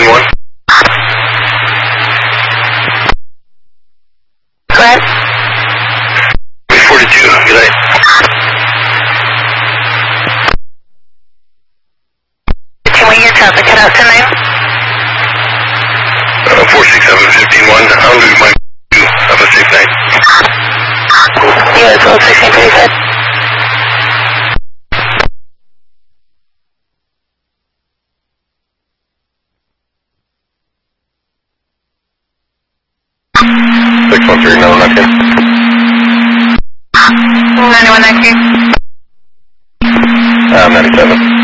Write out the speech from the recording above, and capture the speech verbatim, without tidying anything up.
fifteen one. Go ahead. three forty-two, good night. Can we get traffic cut out tonight? Uh, four six seven fifteen one, I'll leave my you. Have a safe night. You as well, sixteen thirty-five. six one three, no, not here. ninety-one nineteen. Uh, ninety-seven.